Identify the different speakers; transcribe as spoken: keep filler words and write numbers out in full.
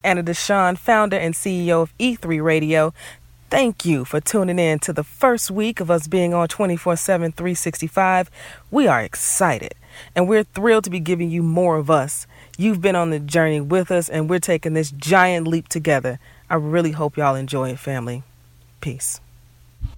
Speaker 1: Anna Deshawn, founder and C E O of E three Radio. Thank you for tuning in to the first week of us being on twenty-four seven, three sixty-five. We are excited, and we're thrilled to be giving you more of us. You've been on the journey with us, and we're taking this giant leap together. I really hope y'all enjoy it, family. Peace.